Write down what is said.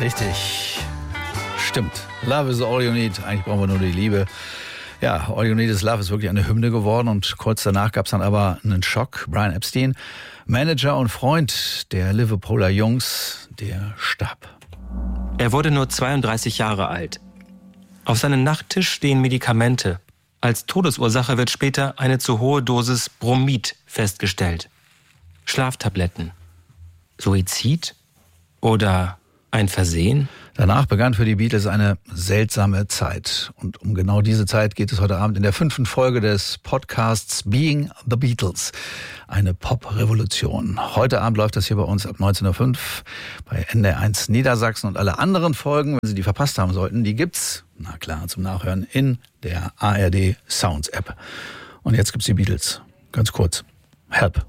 Richtig. Stimmt. Love is all you need. Eigentlich brauchen wir nur die Liebe. Ja, All You Need Is Love ist wirklich eine Hymne geworden und kurz danach gab es dann aber einen Schock. Brian Epstein, Manager und Freund der Liverpooler Jungs, der starb. Er wurde nur 32 Jahre alt. Auf seinem Nachttisch stehen Medikamente. Als Todesursache wird später eine zu hohe Dosis Bromid festgestellt. Schlaftabletten. Suizid? Oder ein Versehen? Danach begann für die Beatles eine seltsame Zeit. Und um genau diese Zeit geht es heute Abend in der 5. Folge des Podcasts Being the Beatles. Eine Pop-Revolution. Heute Abend läuft das hier bei uns ab 19.05 Uhr bei NDR1 Niedersachsen. Und alle anderen Folgen, wenn Sie die verpasst haben sollten, die gibt's, na klar, zum Nachhören in der ARD Sounds App. Und jetzt gibt's die Beatles. Ganz kurz. Help.